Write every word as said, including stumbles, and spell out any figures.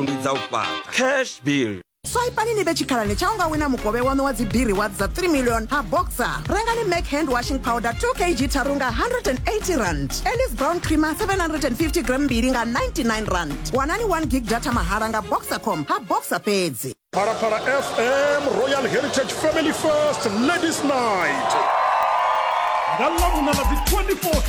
ndidzaupata cash bill. Swaipanini vechikhalani chaunga wina mugove wanu wa dzibhiri wa dza three million ha boxer. Rengani make hand washing powder two kilograms tarunga one hundred eighty rand. Ellis brown creamer seven hundred fifty gram biringa ninety-nine rand. Wanani one gig data maharanga boxercom ha boxer pads. Para para F M Royal Heritage Family First Ladies Night. Ngalamu na the twenty-fourth